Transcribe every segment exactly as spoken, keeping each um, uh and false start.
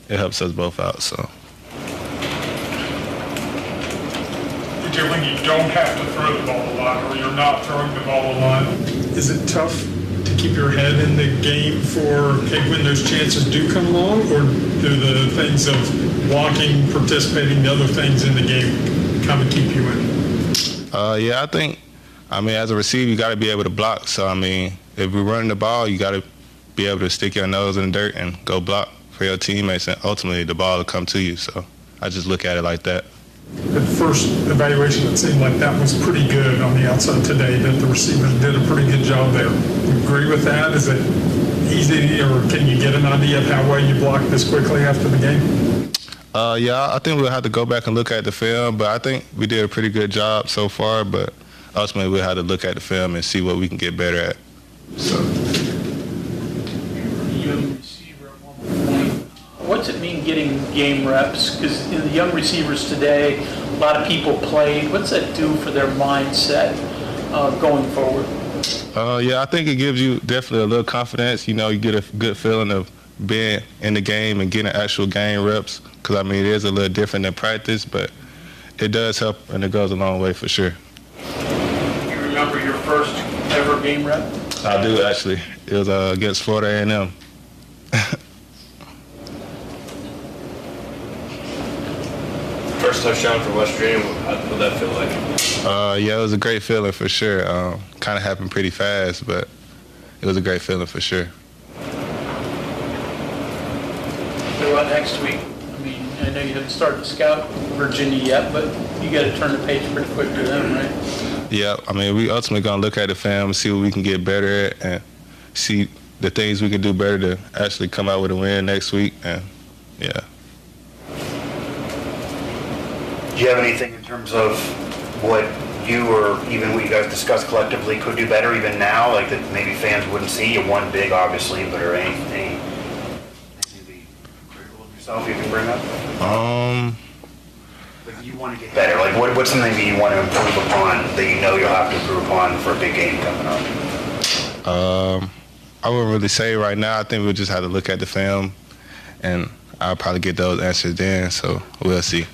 it helps us both out. So. When you don't have to throw the ball a lot, or you're not throwing the ball a lot, is it tough to keep your head in the game for okay, when those chances do come along, or do the things of blocking, participating, the other things in the game kind of keep you in? Uh, yeah, I think, I mean, as a receiver, you got to be able to block. So, I mean, if we're running the ball, you got to be able to stick your nose in the dirt and go block for your teammates, and ultimately the ball will come to you. So I just look at it like that. The first evaluation, it seemed like that was pretty good on the outside today, that the receivers did a pretty good job there. You agree with that? Is it easy, or can you get an idea of how well you blocked this quickly after the game? Uh, yeah, I think we'll have to go back and look at the film, but I think we did a pretty good job so far, but ultimately we'll have to look at the film and see what we can get better at. So. What's it mean getting game reps? Because the young receivers today, a lot of people played. What's that do for their mindset uh, going forward? Uh, yeah, I think it gives you definitely a little confidence. You know, you get a good feeling of being in the game and getting actual game reps. Because, I mean, it is a little different than practice, but it does help, and it goes a long way for sure. You remember your first ever game rep? I do, actually. It was uh, against Florida A and M. First touchdown for West Virginia, what did that feel like? Uh, yeah, it was a great feeling for sure. Um, kind of happened pretty fast, but it was a great feeling for sure. What about next week? I mean, I know you haven't started to scout Virginia yet, but you got to turn the page pretty quick to them, right? Yeah, I mean, we ultimately going to look at the film, see what we can get better at, and see the things we can do better to actually come out with a win next week, and yeah. Do you have anything in terms of what you or even what you guys discussed collectively could do better even now, like that maybe fans wouldn't see? You won big, obviously, but are any, any maybe critical of yourself you can bring up? Um, like you want to get better. Like what, what's something that you want to improve upon that you know you'll have to improve upon for a big game coming up? Um, I wouldn't really say right now. I think we'll just have to look at the film, and I'll probably get those answers then, so we'll see.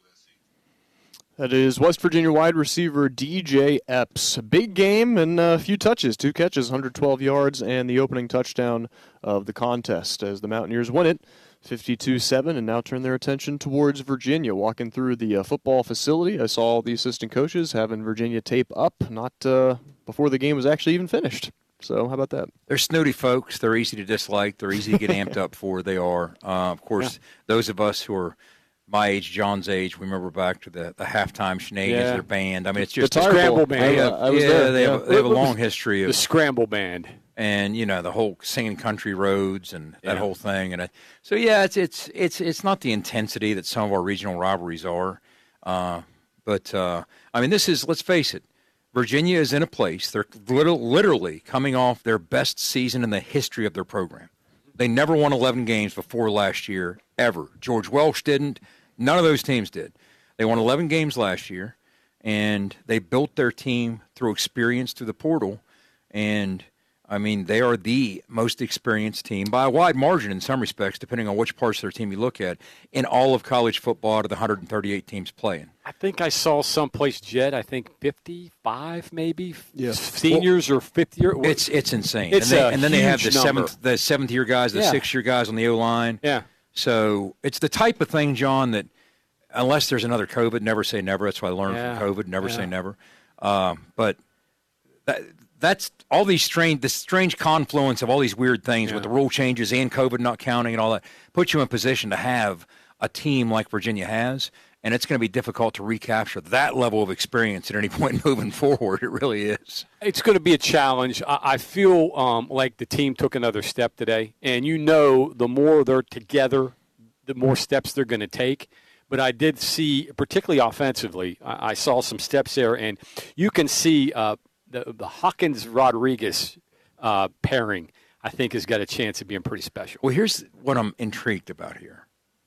That is West Virginia wide receiver D J Epps. Big game and a few touches, two catches, one hundred twelve yards, and the opening touchdown of the contest as the Mountaineers win it fifty-two seven and now turn their attention towards Virginia. Walking through the uh, football facility, I saw the assistant coaches having Virginia tape up, not uh, before the game was actually even finished. So how about that? They're snooty folks. They're easy to dislike. They're easy to get amped up for. They are. Uh, of course, yeah. Those of us who are my age, John's age, we remember back to the, the halftime shenanigans yeah. of their band. I mean, it's just the Scramble Band. They have, I was yeah, there. They, yeah. Have, they have a long history of the Scramble Band, and you know the whole singing country roads and that yeah. whole thing. And I, so yeah, it's it's it's it's not the intensity that some of our regional rivalries are, uh, but uh, I mean, this is, let's face it, Virginia is in a place they're literally coming off their best season in the history of their program. They never won eleven games before last year ever. George Welsh didn't. None of those teams did. They won eleven games last year, and they built their team through experience through the portal. And, I mean, they are the most experienced team by a wide margin in some respects, depending on which parts of their team you look at, in all of college football out of the one hundred thirty-eight teams playing. I think I saw someplace, Jed, I think fifty-five maybe yeah. seniors well, or fifth year. It's it's insane. It's and, they, a and then they have the number. seventh the seventh year guys, the yeah. sixth year guys on the O-line. Yeah. So it's the type of thing, John, that unless there's another COVID, never say never. That's what I learned yeah. from COVID, never yeah. say never. Um, but that, that's all these strange, the strange confluence of all these weird things yeah. with the rule changes and COVID not counting and all that puts you in position to have a team like Virginia has. And it's going to be difficult to recapture that level of experience at any point moving forward. It really is. It's going to be a challenge. I, I feel um, like the team took another step today. And you know the more they're together, the more steps they're going to take. But I did see, particularly offensively, I, I saw some steps there. And you can see uh, the, the Hawkins-Rodriguez uh, pairing, I think, has got a chance of being pretty special. Well, here's what I'm intrigued about here.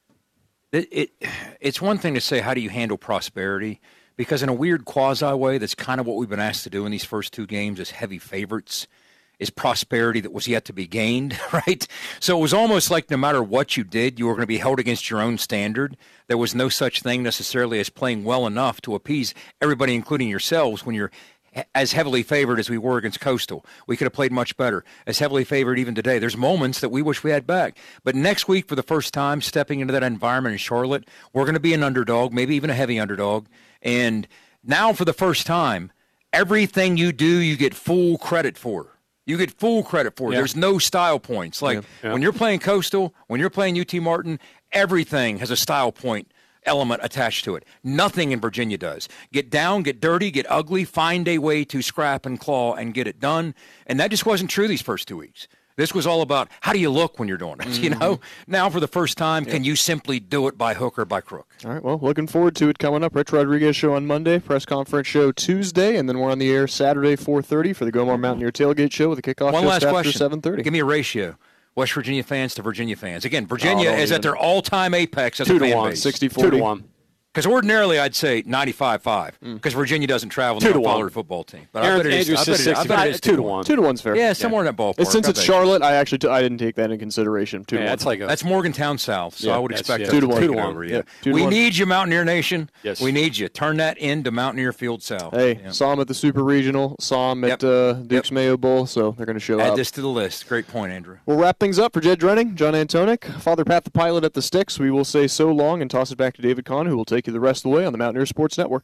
It, it it's one thing to say, how do you handle prosperity? Because in a weird quasi way, that's kind of what we've been asked to do in these first two games as heavy favorites. is prosperity that was yet to be gained, right? So it was almost like no matter what you did, you were going to be held against your own standard. There was no such thing necessarily as playing well enough to appease everybody, including yourselves, when you're as heavily favored as we were against Coastal. We could have played much better. As heavily favored even today. There's moments that we wish we had back. But next week, for the first time, stepping into that environment in Charlotte, we're going to be an underdog, maybe even a heavy underdog. And now for the first time, everything you do, you get full credit for. You get full credit for. Yeah. There's no style points. Like yeah. Yeah. when you're playing Coastal, when you're playing U T Martin, everything has a style point element attached to it. Nothing in Virginia does. Get down, get dirty, get ugly, find a way to scrap and claw and get it done. And that just wasn't true these first two weeks. This was all about how do you look when you're doing it, mm-hmm. you know? Now for the first time, yeah. can you simply do it by hook or by crook? All right, well, looking forward to it coming up. Rich Rodriguez show on Monday, press conference show Tuesday, and then we're on the air Saturday, four thirty for the Gomar Mountaineer Tailgate Show with a kickoff One just last after question. seven thirty. Give me a ratio. West Virginia fans to Virginia fans. Again, Virginia oh, is even. at their all-time apex as Two a to fan one, base. sixty forty. Two to one. Because ordinarily I'd say ninety-five five because mm. Virginia doesn't travel two to follow one. their football team. But Aaron, I bet it is, Andrew I bet it, I bet it is two to one. Two to one's fair. Yeah, somewhere yeah. in that ballpark. And since I it's bet Charlotte, I actually t- I didn't take that into consideration. Two yeah, to one. That's like a, that's Morgantown South, so yeah, I would expect yeah. that two to to one. take Two it to one. over. Yeah. Yeah. Two to we one. need you, Mountaineer Nation. Yes. We need you. Turn that into Mountaineer Field South. Hey, yeah. saw him at the Super Regional, saw him Yep. at uh, Duke's Yep. Mayo Bowl, so they're going to show Add up. this to the list. Great point, Andrew. We'll wrap things up for Jed Drenning, John Antonic, Father Pat the Pilot at the sticks. We will say so long and toss it back to David Kahn, who will take you the rest of the way on the Mountaineer Sports Network.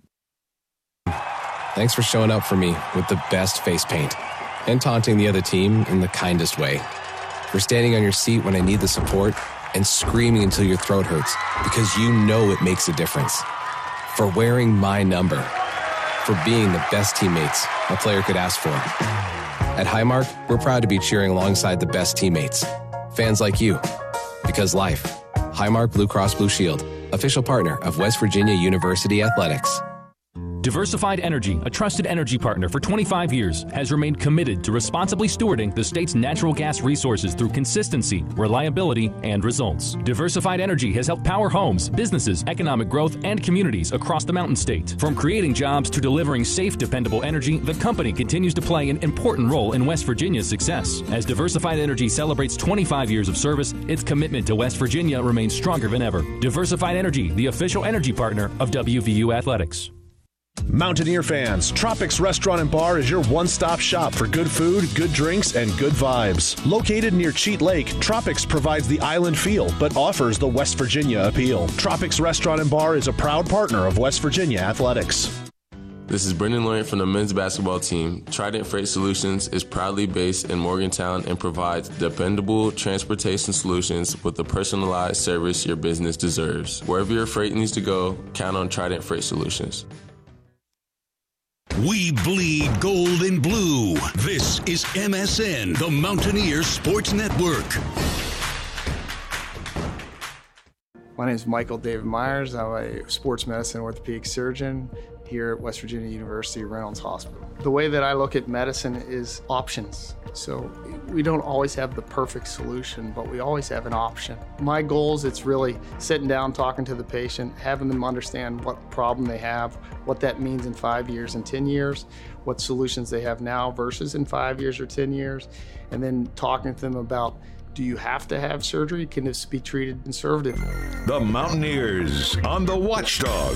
Thanks for showing up for me with the best face paint and taunting the other team in the kindest way. For standing on your seat when I need the support and screaming until your throat hurts because you know it makes a difference. For wearing my number. For being the best teammates a player could ask for. At Highmark, we're proud to be cheering alongside the best teammates. Fans like you. Because life. Highmark Blue Cross Blue Shield, official partner of West Virginia University Athletics. Diversified Energy, a trusted energy partner for twenty-five years, has remained committed to responsibly stewarding the state's natural gas resources through consistency, reliability, and results. Diversified Energy has helped power homes, businesses, economic growth, and communities across the Mountain State. From creating jobs to delivering safe, dependable energy, the company continues to play an important role in West Virginia's success. As Diversified Energy celebrates twenty-five years of service, its commitment to West Virginia remains stronger than ever. Diversified Energy, the official energy partner of W V U Athletics. Mountaineer fans, Tropics Restaurant and Bar is your one-stop shop for good food, good drinks, and good vibes. Located near Cheat Lake, Tropics provides the island feel, but offers the West Virginia appeal. Tropics Restaurant and Bar is a proud partner of West Virginia Athletics. This is Brendan Lloyd from the men's basketball team. Trident Freight Solutions is proudly based in Morgantown and provides dependable transportation solutions with the personalized service your business deserves. Wherever your freight needs to go, count on Trident Freight Solutions. We bleed gold and blue. This is M S N, the Mountaineer Sports Network. My name is Michael David Myers. I'm a sports medicine orthopedic surgeon here at West Virginia University Reynolds Hospital. The way that I look at medicine is options. So we don't always have the perfect solution, but we always have an option. My goals, it's really sitting down, talking to the patient, having them understand what problem they have, what that means in five years and ten years, what solutions they have now versus in five years or ten years, and then talking to them about, do you have to have surgery? Can this be treated conservatively? The Mountaineers on the Watchdog.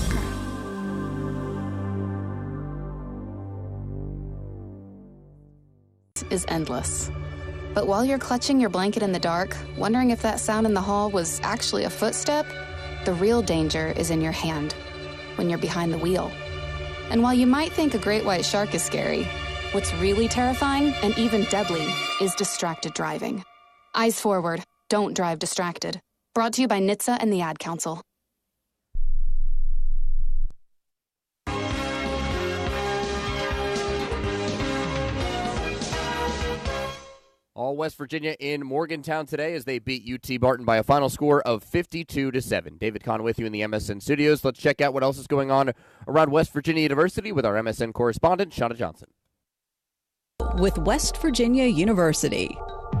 Is endless. But while you're clutching your blanket in the dark, wondering if that sound in the hall was actually a footstep, the real danger is in your hand, when you're behind the wheel. And while you might think a great white shark is scary, what's really terrifying and even deadly is distracted driving. Eyes forward, don't drive distracted. Brought to you by N H T S A and the Ad Council. All West Virginia in Morgantown today as they beat U T Martin by a final score of fifty-two to seven. David Kahn with you in the M S N studios. Let's check out what else is going on around West Virginia University with our M S N correspondent, Shauna Johnson. With West Virginia University.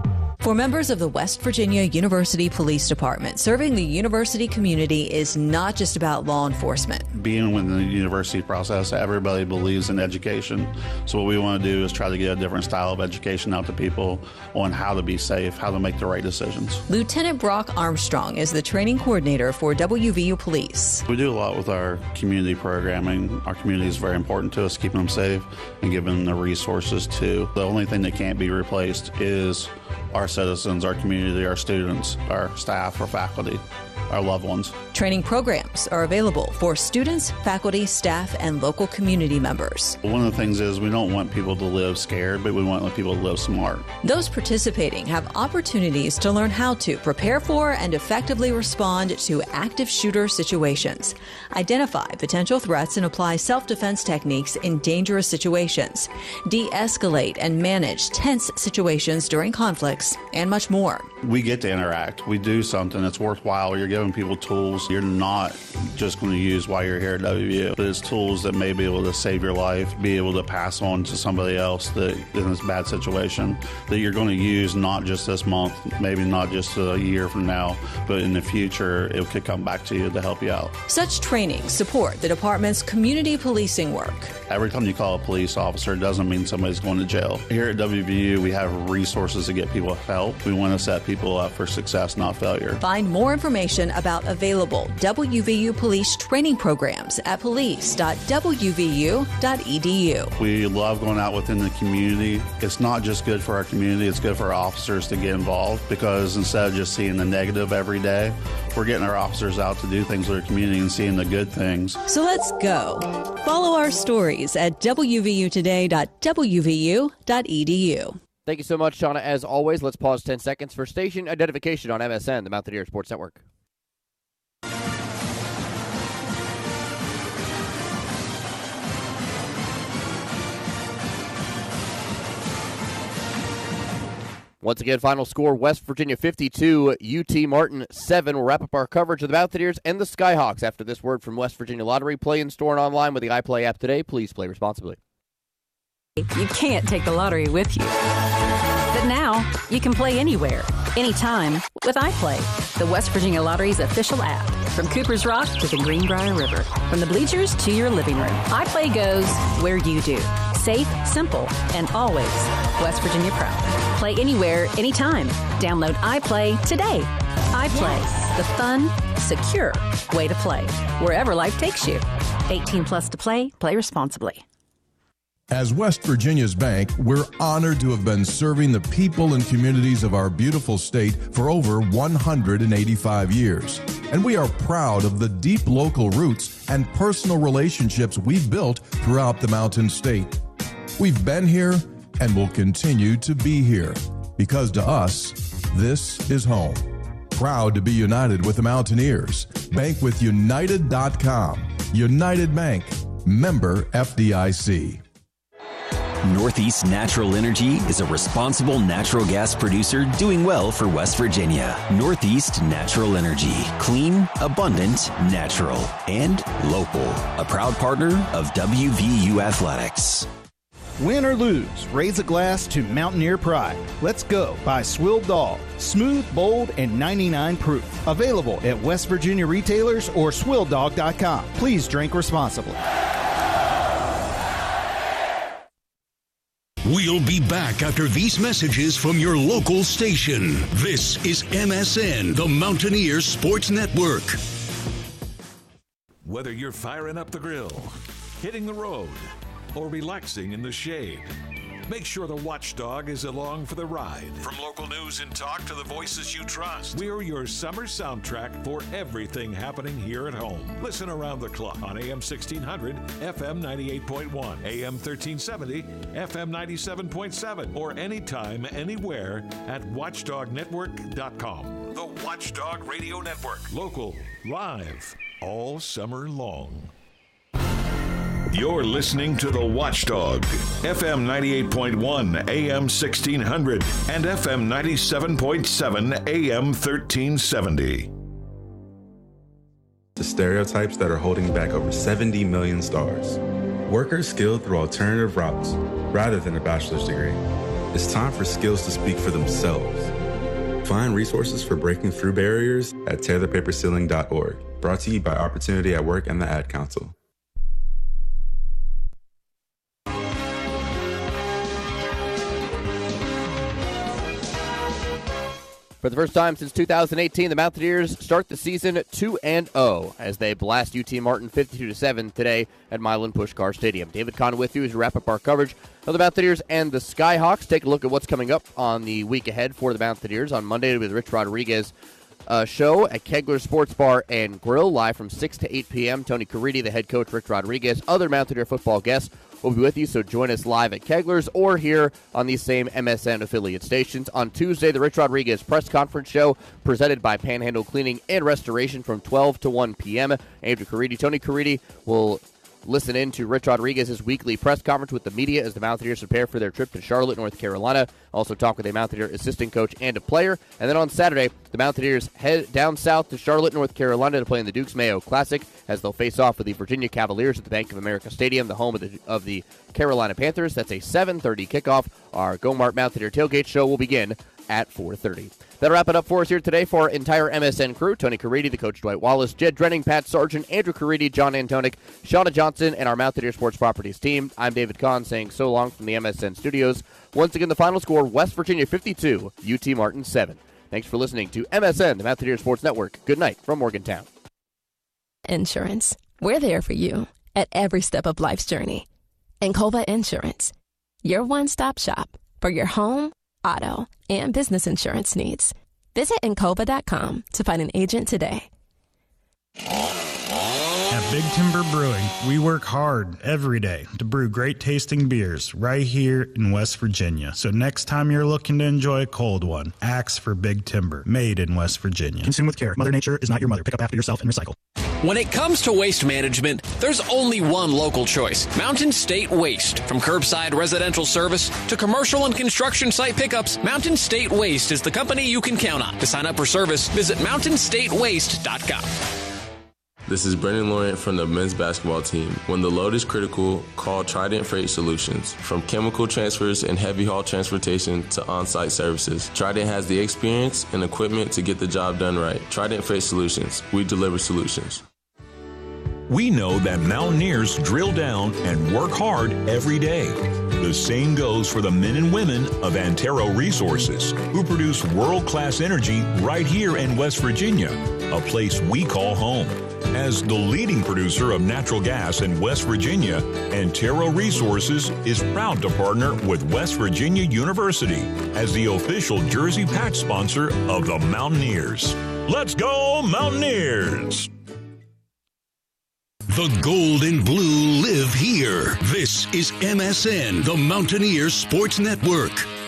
For members of the West Virginia University Police Department, serving the university community is not just about law enforcement. Being within the university process, everybody believes in education. So what we want to do is try to get a different style of education out to people on how to be safe, how to make the right decisions. Lieutenant Brock Armstrong is the training coordinator for W V U Police. We do a lot with our community programming. Our community is very important to us, keeping them safe and giving them the resources too. The only thing that can't be replaced is our citizens, our community, our students, our staff, our faculty, our loved ones. Training programs are available for students, faculty, staff, and local community members. One of the things is we don't want people to live scared, but we want people to live smart. Those participating have opportunities to learn how to prepare for and effectively respond to active shooter situations, identify potential threats and apply self-defense techniques in dangerous situations, de-escalate and manage tense situations during conflicts, and much more. We get to interact. We do something that's worthwhile. You're giving people tools you're not just going to use while you're here at W V U, but it's tools that may be able to save your life, be able to pass on to somebody else that in this bad situation, that you're going to use not just this month, maybe not just a year from now, but in the future it could come back to you to help you out. Such training support the department's community policing work. Every time you call a police officer, it doesn't mean somebody's going to jail. Here at W V U, we have resources to get people help. We want to set people up for success, not failure. Find more information about available W V U police training programs at police dot w v u dot e d u. We love going out within the community. It's not just good for our community, it's good for our officers to get involved, because instead of just seeing the negative every day, we're getting our officers out to do things with our community and seeing the good things. So let's go. Follow our stories at w v u today dot w v u dot e d u. Thank you so much, Shauna. As always, let's pause ten seconds for station identification on M S N, the Mountaineer Sports Network. Once again, final score, West Virginia fifty-two, U T Martin seven. We'll wrap up our coverage of the Mountaineers and the Skyhawks after this word from West Virginia Lottery. Play in store and online with the iPlay app today. Please play responsibly. You can't take the lottery with you. But now, you can play anywhere, anytime with iPlay, the West Virginia Lottery's official app. From Cooper's Rock to the Greenbrier River, from the bleachers to your living room, iPlay goes where you do. Safe, simple, and always West Virginia proud. Play anywhere, anytime. Download iPlay today. iPlay, yes. The fun, secure way to play, wherever life takes you. eighteen plus to play. Play responsibly. As West Virginia's bank, we're honored to have been serving the people and communities of our beautiful state for over one hundred eighty-five years. And we are proud of the deep local roots and personal relationships we've built throughout the Mountain State. We've been here and will continue to be here, because to us, this is home. Proud to be united with the Mountaineers. Bank with United dot com. United Bank. Member F D I C. Northeast Natural Energy is a responsible natural gas producer doing well for West Virginia. Northeast Natural Energy. Clean, abundant, natural, and local. A proud partner of W V U Athletics. Win or lose, raise a glass to Mountaineer pride. Let's go by Swill Dog. Smooth, bold, and ninety-nine proof. Available at West Virginia retailers or swill dog dot com. Please drink responsibly. We'll be back after these messages from your local station. This is M S N, the Mountaineer Sports Network. Whether you're firing up the grill, hitting the road, or relaxing in the shade, make sure the Watchdog is along for the ride. From local news and talk to the voices you trust, we're your summer soundtrack for everything happening here at home. Listen around the clock on A M sixteen hundred, F M ninety-eight point one, A M thirteen seventy, F M ninety-seven point seven, or anytime, anywhere at watchdog network dot com. The Watchdog Radio Network. Local, live, all summer long. You're listening to The Watchdog, F M ninety-eight point one, A M sixteen hundred, and F M ninety-seven point seven, A M thirteen seventy. The stereotypes that are holding back over seventy million stars. Workers skilled through alternative routes rather than a bachelor's degree. It's time for skills to speak for themselves. Find resources for breaking through barriers at tear the paper ceiling dot org. Brought to you by Opportunity at Work and the Ad Council. For the first time since two thousand eighteen, the Mountaineers start the season two and oh as they blast U T Martin fifty-two to seven today at Milan Puskar Stadium. David Kahn with you as we wrap up our coverage of the Mountaineers and the Skyhawks. Take a look at what's coming up on the week ahead for the Mountaineers. On Monday with Rich Rodriguez uh, show at Kegler Sports Bar and Grill, live from six to eight p.m. Tony Caridi, the head coach, Rich Rodriguez, other Mountaineer football guests will be with you, so join us live at Kegler's or here on these same M S N affiliate stations. On Tuesday, the Rich Rodriguez press conference show presented by Panhandle Cleaning and Restoration from twelve to one p.m. Andrew Caridi, Tony Caridi will listen in to Rich Rodriguez's weekly press conference with the media as the Mountaineers prepare for their trip to Charlotte, North Carolina. Also talk with a Mountaineer assistant coach and a player. And then on Saturday, the Mountaineers head down south to Charlotte, North Carolina to play in the Dukes Mayo Classic as they'll face off with the Virginia Cavaliers at the Bank of America Stadium, the home of the, of the Carolina Panthers. That's a seven thirty kickoff. Our Go Mart Mountaineer Tailgate show will begin at four thirty. That'll wrap it up for us here today for our entire M S N crew. Tony Caridi, the coach Dwight Wallace, Jed Drenning, Pat Sargent, Andrew Caridi, John Antonic, Shauna Johnson, and our Mountaineer Sports Properties team. I'm David Kahn saying so long from the M S N studios. Once again, the final score, West Virginia fifty-two, U T Martin seven. Thanks for listening to M S N, the Mountaineer Sports Network. Good night from Morgantown. Insurance. We're there for you at every step of life's journey. Encova Insurance, your one-stop shop for your home, auto, and business insurance needs. Visit Encova dot com to find an agent today. At Big Timber Brewing, we work hard every day to brew great tasting beers right here in West Virginia. So next time you're looking to enjoy a cold one, ask for Big Timber, made in West Virginia. Consume with care. Mother Nature is not your mother. Pick up after yourself and recycle. When it comes to waste management, there's only one local choice: Mountain State Waste. From curbside residential service to commercial and construction site pickups, Mountain State Waste is the company you can count on. To sign up for service, visit mountain state waste dot com. This is Brendan Laurent from the men's basketball team. When the load is critical, call Trident Freight Solutions. From chemical transfers and heavy haul transportation to on-site services, Trident has the experience and equipment to get the job done right. Trident Freight Solutions. We deliver solutions. We know that Mountaineers drill down and work hard every day. The same goes for the men and women of Antero Resources, who produce world-class energy right here in West Virginia, a place we call home. As the leading producer of natural gas in West Virginia, Antero Resources is proud to partner with West Virginia University as the official jersey patch sponsor of the Mountaineers. Let's go, Mountaineers! The gold and blue live here. This is M S N, the Mountaineer Sports Network.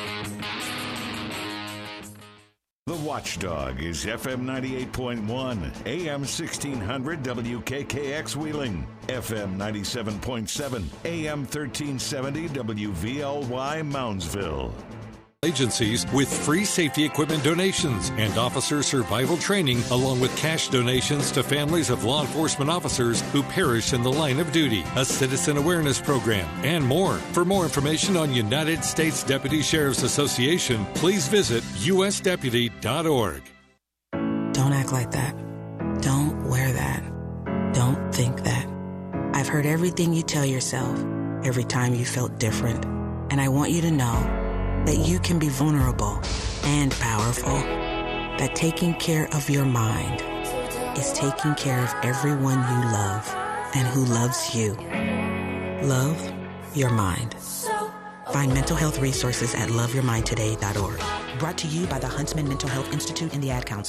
The Watchdog is F M ninety-eight point one, A M sixteen hundred W K K X Wheeling, F M ninety-seven point seven, A M thirteen seventy W V L Y Moundsville. Agencies with free safety equipment donations and officer survival training, along with cash donations to families of law enforcement officers who perish in the line of duty, a citizen awareness program, and more. For more information on United States Deputy Sheriff's Association, please visit U S deputy dot org. Don't act like that. Don't wear that. Don't think that. I've heard everything you tell yourself every time you felt different, and I want you to know that you can be vulnerable and powerful, that taking care of your mind is taking care of everyone you love and who loves you. Love your mind. Find mental health resources at love your mind today dot org. Brought to you by the Huntsman Mental Health Institute and the Ad Council.